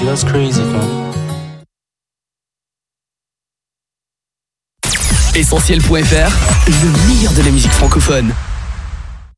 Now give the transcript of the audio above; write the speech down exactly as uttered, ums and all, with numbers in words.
us crazy, fam. Essentiel point F R, le meilleur de la musique francophone.